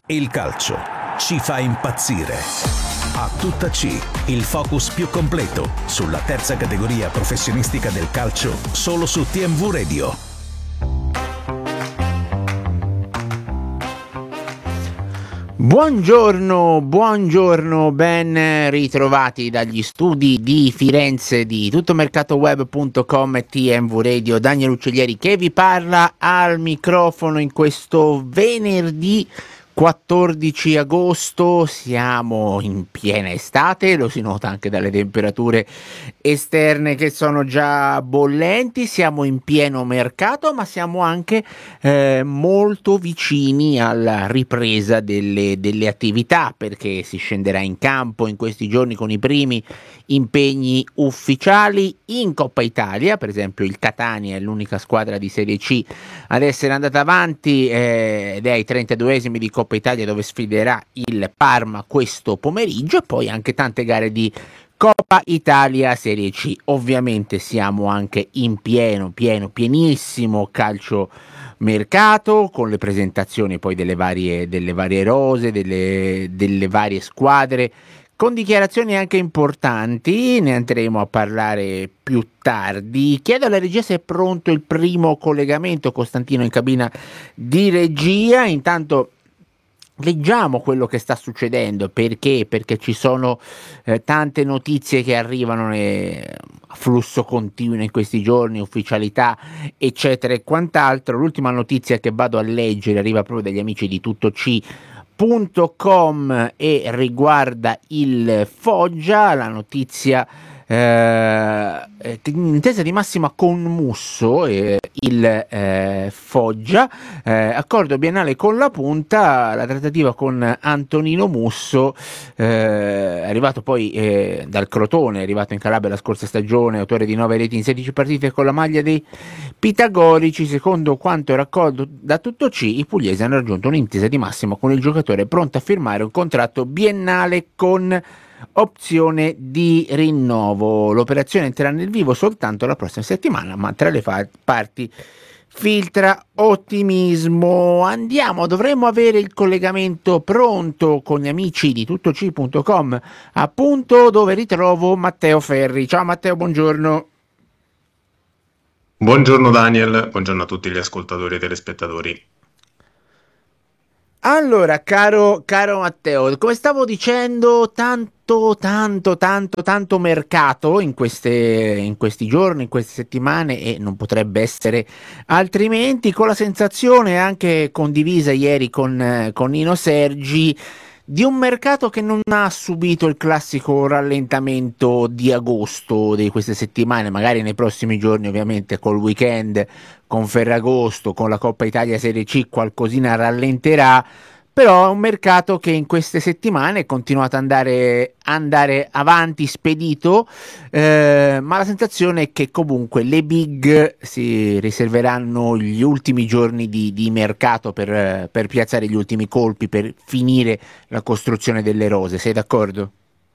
Il calcio ci fa impazzire. A tutta C, il focus più completo sulla terza categoria professionistica del calcio, solo su TMV Radio. Buongiorno, ben ritrovati dagli studi di Firenze di tuttomercatoweb.com e TMV Radio. Daniel Uccellieri che vi parla al microfono in questo venerdì 14 agosto. Siamo in piena estate, lo si nota anche dalle temperature esterne che sono già bollenti, siamo in pieno mercato, ma siamo anche molto vicini alla ripresa delle attività, perché si scenderà in campo in questi giorni con i primi impegni ufficiali in Coppa Italia. Per esempio il Catania è l'unica squadra di Serie C ad essere andata avanti ed è ai 32esimi di Coppa Italia, dove sfiderà il Parma questo pomeriggio, e poi anche tante gare di Coppa Italia Serie C. Ovviamente siamo anche in pienissimo calcio mercato, con le presentazioni poi delle varie rose, delle varie squadre, con dichiarazioni anche importanti. Ne andremo a parlare più tardi. Chiedo alla regia se è pronto il primo collegamento. Costantino in cabina di regia. Intanto leggiamo quello che sta succedendo, perché ci sono tante notizie che arrivano a flusso continuo in questi giorni, ufficialità eccetera e quant'altro. L'ultima notizia che vado a leggere arriva proprio dagli amici di tuttoc.com e riguarda il Foggia. La notizia intesa di massima con Musso, il Foggia, accordo biennale con la Punta. La trattativa con Antonino Musso, arrivato poi dal Crotone, è arrivato in Calabria la scorsa stagione, autore di 9 reti in 16 partite con la maglia dei pitagorici. Secondo quanto raccolto da Tutto C, i pugliesi hanno raggiunto un'intesa di massima con il giocatore, pronto a firmare un contratto biennale con opzione di rinnovo. L'operazione entrerà nel vivo soltanto la prossima settimana, ma tra le parti filtra ottimismo. Dovremmo avere il collegamento pronto con gli amici di tuttoc.com, appunto, dove ritrovo Matteo Ferri. Ciao Matteo, buongiorno. Buongiorno Daniel, buongiorno a tutti gli ascoltatori e telespettatori. Allora, caro Matteo, come stavo dicendo, tanto mercato in questi giorni, in queste settimane, e non potrebbe essere altrimenti, con la sensazione anche condivisa ieri con Nino Sergi di un mercato che non ha subito il classico rallentamento di agosto di queste settimane. Magari nei prossimi giorni, ovviamente col weekend, con Ferragosto, con la Coppa Italia Serie C, qualcosina rallenterà, però è un mercato che in queste settimane è continuato ad andare avanti spedito, ma la sensazione è che comunque le big si riserveranno gli ultimi giorni di mercato per piazzare gli ultimi colpi, per finire la costruzione delle rose. Sei d'accordo?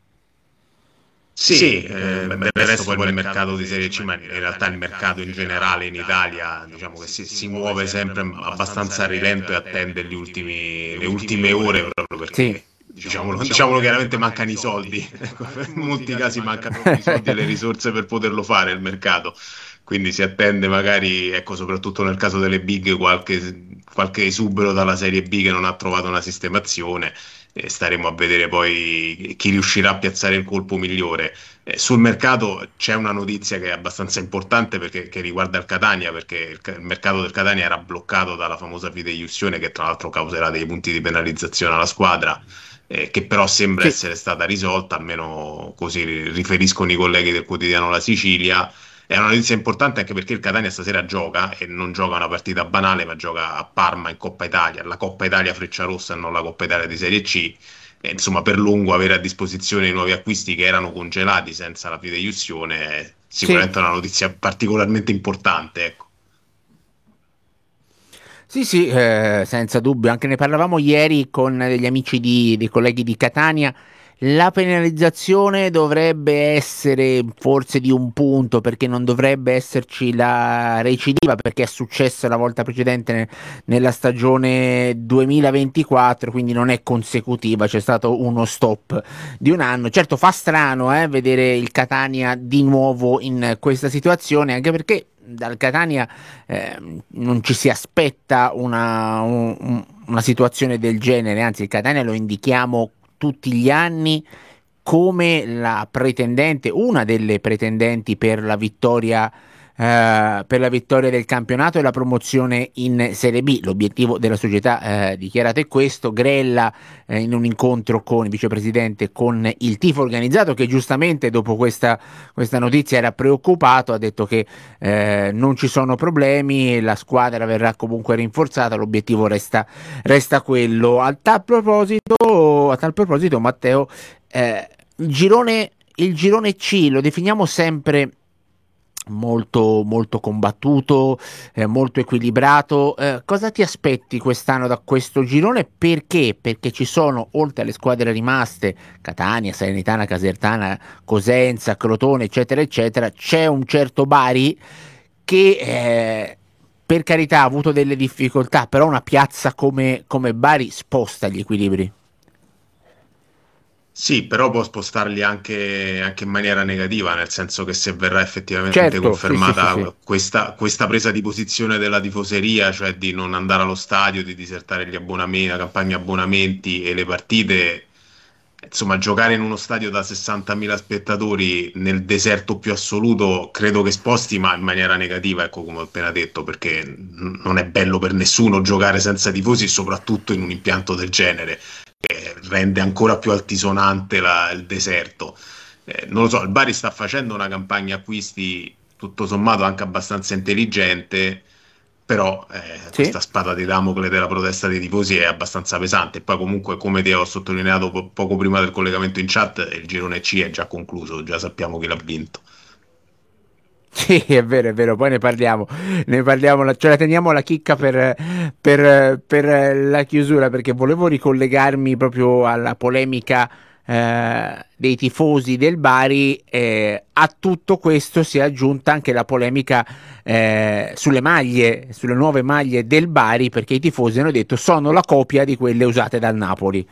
Sì, del resto poi il mercato di Serie C, ma in realtà il mercato in generale in Italia, diciamo che si muove sempre abbastanza a rilento e attende le ultime ore, proprio perché, diciamolo chiaramente, mancano i soldi. In molti casi mancano i soldi e le risorse per poterlo fare il mercato. Quindi si attende magari, ecco, soprattutto nel caso delle big, qualche esubero dalla Serie B che non ha trovato una sistemazione. Staremo a vedere poi chi riuscirà a piazzare il colpo migliore. Sul mercato c'è una notizia che è abbastanza importante, che riguarda il Catania, perché il mercato del Catania era bloccato dalla famosa fideiussione, che tra l'altro causerà dei punti di penalizzazione alla squadra, che però sembra essere stata risolta, almeno così riferiscono i colleghi del quotidiano La Sicilia. È una notizia importante anche perché il Catania stasera gioca, e non gioca una partita banale, ma gioca a Parma in Coppa Italia, la Coppa Italia Frecciarossa e non la Coppa Italia di Serie C. E, insomma, per lungo avere a disposizione i nuovi acquisti che erano congelati senza la fideiussione è sicuramente una notizia particolarmente importante, ecco. Sì, senza dubbio, anche ne parlavamo ieri con degli amici dei colleghi di Catania, La penalizzazione dovrebbe essere forse di 1 punto, perché non dovrebbe esserci la recidiva, perché è successo la volta precedente nella stagione 2024, quindi non è consecutiva, c'è stato uno stop di 1 anno. Certo, fa strano vedere il Catania di nuovo in questa situazione, anche perché dal Catania non ci si aspetta una situazione del genere, anzi il Catania lo indichiamo tutti gli anni come la pretendente, una delle pretendenti per la vittoria del campionato e la promozione in Serie B. L'obiettivo della società dichiarato è questo. Grella in un incontro con il vicepresidente, con il tifo organizzato, che giustamente dopo questa notizia era preoccupato, ha detto che non ci sono problemi, la squadra verrà comunque rinforzata, l'obiettivo resta quello. A tal proposito, Matteo, il girone C lo definiamo sempre molto molto combattuto, molto equilibrato. Cosa ti aspetti quest'anno da questo girone? Perché ci sono, oltre alle squadre rimaste, Catania, Salernitana, Casertana, Cosenza, Crotone, eccetera eccetera, c'è un certo Bari che per carità ha avuto delle difficoltà, però una piazza come Bari sposta gli equilibri. Sì, però può spostarli anche in maniera negativa, nel senso che se verrà effettivamente Certo, sì, sì, sì, sì. confermata questa presa di posizione della tifoseria, cioè di non andare allo stadio, di disertare gli abbonamenti, la campagna abbonamenti e le partite, insomma, giocare in uno stadio da 60.000 spettatori nel deserto più assoluto, credo che sposti, ma in maniera negativa, ecco, come ho appena detto, perché non è bello per nessuno giocare senza tifosi, soprattutto in un impianto del genere che rende ancora più altisonante il deserto. Non lo so, il Bari sta facendo una campagna acquisti tutto sommato anche abbastanza intelligente, però Sì. questa spada di Damocle della protesta dei tifosi è abbastanza pesante. E poi comunque, come ti ho sottolineato poco prima del collegamento in chat, il girone C è già concluso, già sappiamo chi l'ha vinto. Sì, è vero, poi ne parliamo, ce la teniamo la chicca per la chiusura, perché volevo ricollegarmi proprio alla polemica dei tifosi del Bari. A tutto questo si è aggiunta anche la polemica sulle nuove maglie del Bari, perché i tifosi hanno detto sono la copia di quelle usate dal Napoli.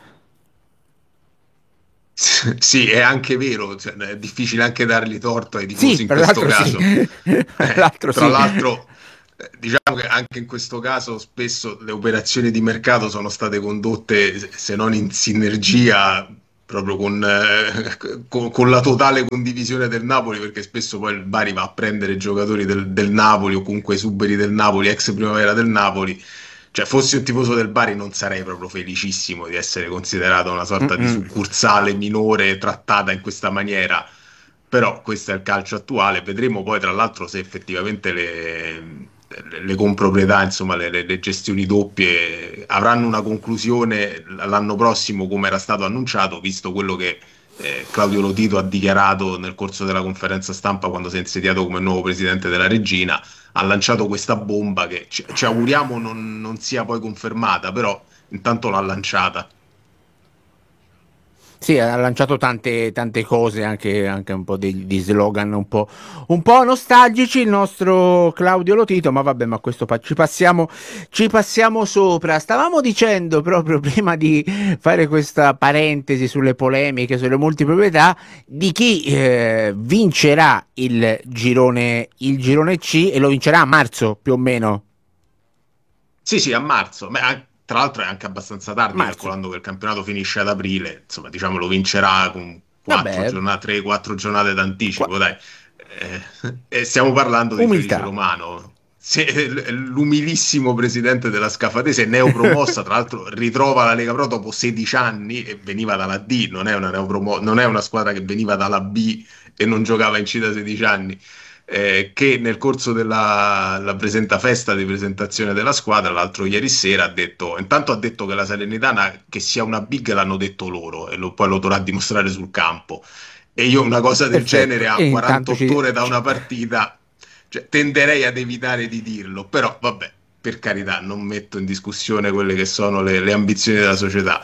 Sì, è anche vero, cioè, è difficile anche dargli torto ai Sì, tifosi in tra questo l'altro sì, caso. tra l'altro Tra sì. l'altro, diciamo che anche in questo caso spesso le operazioni di mercato sono state condotte, se non in sinergia, proprio con la totale condivisione del Napoli, perché spesso poi il Bari va a prendere giocatori del Napoli o comunque esuberi del Napoli, ex primavera del Napoli. Cioè, fossi un tifoso del Bari non sarei proprio felicissimo di essere considerato una sorta di Mm-mm. succursale minore trattata in questa maniera, però questo è il calcio attuale. Vedremo poi, tra l'altro, se effettivamente le comproprietà, insomma, le gestioni doppie avranno una conclusione l'anno prossimo, come era stato annunciato, visto quello che Claudio Lotito ha dichiarato nel corso della conferenza stampa quando si è insediato come nuovo presidente della Regina. Ha lanciato questa bomba che ci auguriamo non sia poi confermata, però intanto l'ha lanciata. Sì, ha lanciato tante cose, anche un po' di slogan un po' nostalgici, il nostro Claudio Lotito, ma vabbè, ma questo ci passiamo sopra. Stavamo dicendo proprio prima di fare questa parentesi sulle polemiche, sulle multiproprietà, di chi vincerà il girone C, e lo vincerà a marzo più o meno. Sì, sì, a marzo. Tra l'altro è anche abbastanza tardi, Marzo. calcolando che il campionato finisce ad aprile. Insomma, diciamo lo vincerà con Vabbè, 3-4 giornate qua- d'anticipo, dai. E stiamo parlando di Felice umiltà. Romano. L'umilissimo presidente della Scafatese, neopromossa, tra l'altro ritrova la Lega Pro dopo 16 anni e veniva dalla D, non è una squadra che veniva dalla B e non giocava in C da 16 anni, che nel corso della la festa di presentazione della squadra, l'altro ieri sera, intanto ha detto che la Salernitana, che sia una big, l'hanno detto loro e poi lo dovrà dimostrare sul campo. E io una cosa del genere Perfetto. a E intanto 48 ore da una partita, cioè, tenderei ad evitare di dirlo, però vabbè, per carità, non metto in discussione quelle che sono le ambizioni della società.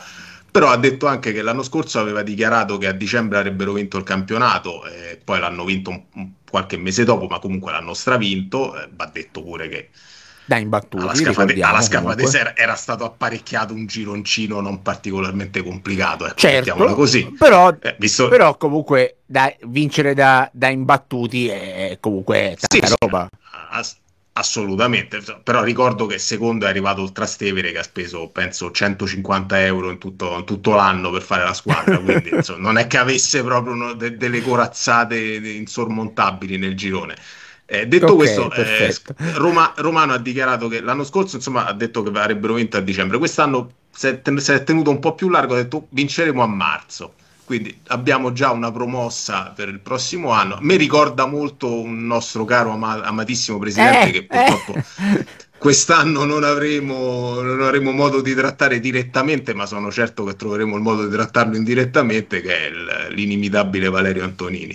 Però ha detto anche che l'anno scorso aveva dichiarato che a dicembre avrebbero vinto il campionato, poi l'hanno vinto qualche mese dopo, ma comunque l'hanno stravinto. Va detto pure che Da imbattuti, ricordiamo alla Scafadese comunque. era stato apparecchiato un gironcino non particolarmente complicato, ecco, mettiamola Certo, così. però, Visto, però comunque vincere da imbattuti è comunque sì, tanta sì, roba. ass- assolutamente. Però ricordo che secondo è arrivato il Trastevere che ha speso, penso, 150 euro in tutto l'anno per fare la squadra, quindi insomma, non è che avesse proprio delle corazzate insormontabili nel girone. Detto Ok, questo, perfetto. Romano ha dichiarato che l'anno scorso, insomma, ha detto che avrebbero vinto a dicembre. Quest'anno si è tenuto un po' più largo, ha detto vinceremo a marzo. Quindi abbiamo già una promossa per il prossimo anno. Mi ricorda molto un nostro caro amatissimo presidente che Eh. purtroppo quest'anno non avremo modo di trattare direttamente, ma sono certo che troveremo il modo di trattarlo indirettamente, che è l'inimitabile Valerio Antonini.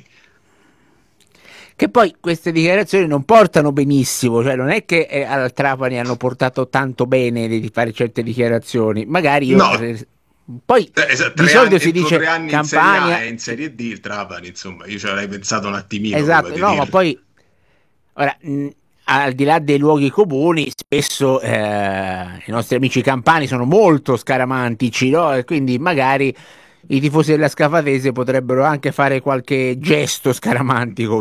Che poi queste dichiarazioni non portano benissimo, cioè non è che al Trapani hanno portato tanto bene di fare certe dichiarazioni, magari io... No, Poi di solito si entro dice 3 anni in Serie A Campania, e in Serie D il Trapani, insomma, io ci avrei pensato un attimino prima esatto, di no, ma dirlo. poi ora, al di là dei luoghi comuni, spesso i nostri amici campani sono molto scaramantici, no? E quindi magari i tifosi della Scafatese potrebbero anche fare qualche gesto scaramantico,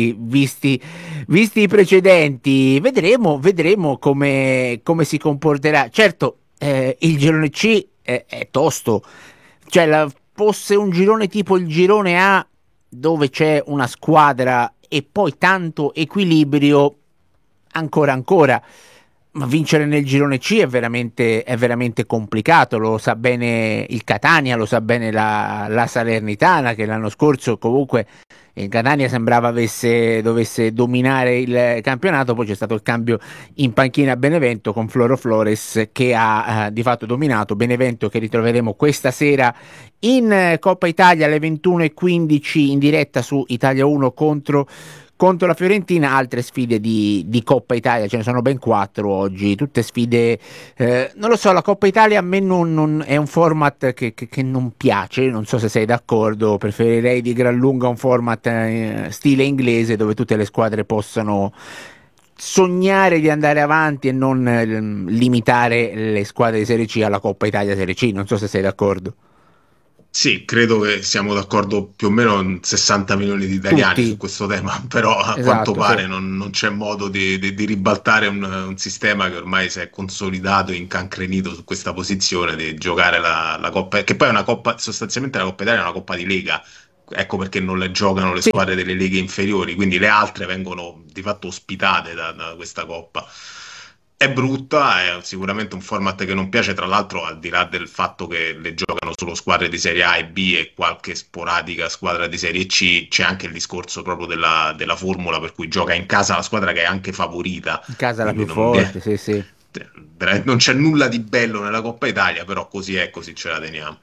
visti i precedenti. Vedremo come si comporterà. Certo, il girone C è tosto, cioè fosse un girone tipo il girone A dove c'è una squadra e poi tanto equilibrio, ancora. Ma vincere nel girone C è veramente complicato, lo sa bene il Catania, lo sa bene la Salernitana, che l'anno scorso comunque il Catania sembrava dovesse dominare il campionato, poi c'è stato il cambio in panchina a Benevento con Floro Flores che ha di fatto dominato. Benevento che ritroveremo questa sera in Coppa Italia alle 21:15 in diretta su Italia 1 contro la Fiorentina. Altre sfide di Coppa Italia, ce ne sono ben 4 oggi, tutte sfide, non lo so, la Coppa Italia a me non è un format che non piace, non so se sei d'accordo, preferirei di gran lunga un format stile inglese dove tutte le squadre possano sognare di andare avanti e non limitare le squadre di Serie C alla Coppa Italia Serie C, non so se sei d'accordo. Sì, credo che siamo d'accordo più o meno in 60 milioni di italiani su Tutti, questo tema, però a quanto esatto, sì. pare non c'è modo di ribaltare un sistema che ormai si è consolidato e incancrenito su questa posizione di giocare la Coppa, che poi è una Coppa, sostanzialmente la Coppa Italia è una Coppa di Lega, ecco perché non le giocano le Sì. squadre delle leghe inferiori, quindi le altre vengono di fatto ospitate da questa Coppa. È brutta, è sicuramente un format che non piace, tra l'altro al di là del fatto che le giocano solo squadre di Serie A e B e qualche sporadica squadra di Serie C, c'è anche il discorso proprio della formula per cui gioca in casa la squadra che è anche favorita, In casa la quindi più forte, sì, sì. non c'è nulla di bello nella Coppa Italia, però così è, così ce la teniamo.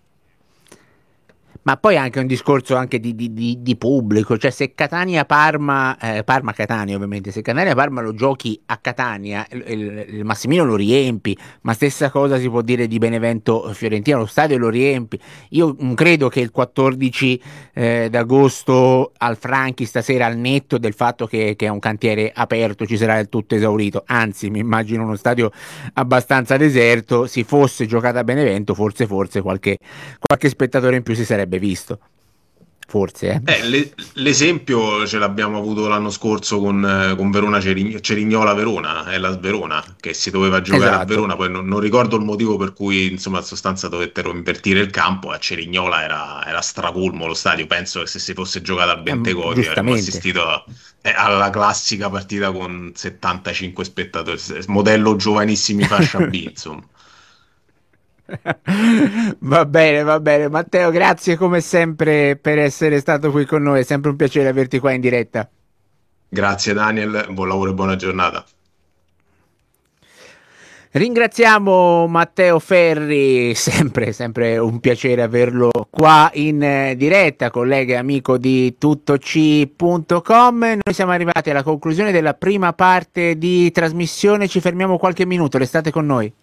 Ma poi anche un discorso anche di pubblico, cioè se Catania-Parma, Parma-Catania ovviamente, se Catania-Parma lo giochi a Catania, il Massimino lo riempi, ma stessa cosa si può dire di Benevento-Fiorentina, lo stadio lo riempi. Io non credo che il 14 d'agosto al Franchi stasera, al netto del fatto che è un cantiere aperto, ci sarà del tutto esaurito, anzi mi immagino uno stadio abbastanza deserto, si fosse giocata a Benevento, forse qualche spettatore in più si sarebbe visto. Forse, eh. L'esempio ce l'abbiamo avuto l'anno scorso con Verona Cerignola Verona, Hellas Verona, che si doveva giocare a Esatto. Verona, poi non ricordo il motivo per cui insomma in sostanza dovettero invertire il campo, a Cerignola era stracolmo lo stadio, penso che se si fosse giocato al Bentegodi avremmo Giustamente. assistito alla classica partita con 75 spettatori, modello giovanissimi fascia B, insomma. Va bene. Matteo, grazie come sempre per essere stato qui con noi. È sempre un piacere averti qua in diretta. Grazie Daniel, buon lavoro e buona giornata. Ringraziamo Matteo Ferri, sempre un piacere averlo qua in diretta, collega e amico di tuttoc.com. Noi siamo arrivati alla conclusione della prima parte di trasmissione, ci fermiamo qualche minuto, restate con noi.